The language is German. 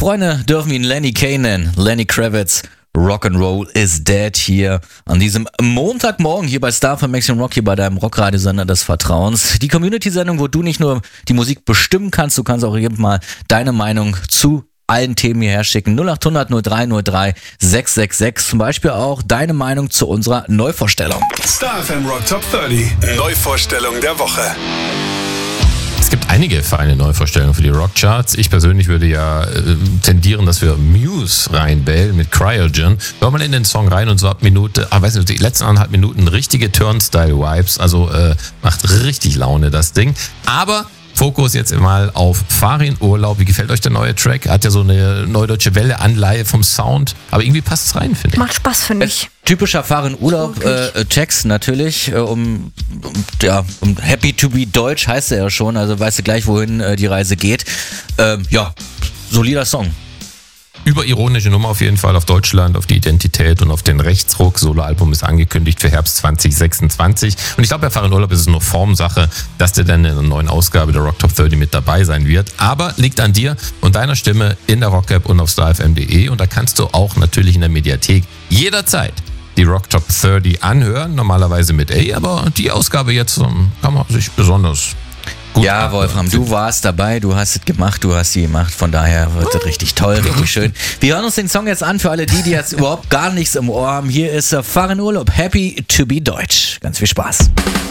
Freunde dürfen ihn Lenny Kaye nennen. Lenny Kravitz. Rock'n'Roll is dead hier an diesem Montagmorgen hier bei Star von Maximum Rock, hier bei deinem Rockradiosender des Vertrauens. Die Community-Sendung, wo du nicht nur die Musik bestimmen kannst, du kannst auch eben mal deine Meinung zu allen Themen hierher schicken. 0800 0303 666. Zum Beispiel auch deine Meinung zu unserer Neuvorstellung. Star FM Rock Top 30. Neuvorstellung der Woche. Es gibt einige feine Neuvorstellungen für die Rockcharts. Ich persönlich würde ja tendieren, dass wir Muse reinbellen mit Cryogen. Hör mal in den Song rein und so ab Minute, weiß nicht, die letzten 1,5 Minuten richtige Turnstile-Vibes. Also macht richtig Laune das Ding. Aber Fokus jetzt mal auf Fahr in Urlaub. Wie gefällt euch der neue Track? Hat ja so eine Neudeutsche Welle-Anleihe vom Sound. Aber irgendwie passt es rein, finde ich. Macht Spaß, finde ich. Typischer Fahr in Urlaub Text natürlich, um Happy to be Deutsch heißt er ja schon, also weißt du gleich, wohin die Reise geht. Solider Song. Überironische Nummer auf jeden Fall auf Deutschland, auf die Identität und auf den Rechtsruck. Soloalbum ist angekündigt für Herbst 2026. Und ich glaube, bei Fahr in Urlaub ist es nur Formsache, dass der dann in einer neuen Ausgabe der Rock Top 30 mit dabei sein wird. Aber liegt an dir und deiner Stimme in der Rock-App und auf starfm.de. Und da kannst du auch natürlich in der Mediathek jederzeit die Rock Top 30 anhören. Normalerweise mit A, aber die Ausgabe jetzt kann man sich besonders gut ja, Wolfram, du warst dabei, du hast es gemacht, du hast sie gemacht, von daher wird es richtig toll, richtig schön. Wir hören uns den Song jetzt an für alle die jetzt überhaupt gar nichts im Ohr haben. Hier ist Fahr in Urlaub, Happy to be Deutsch. Ganz viel Spaß.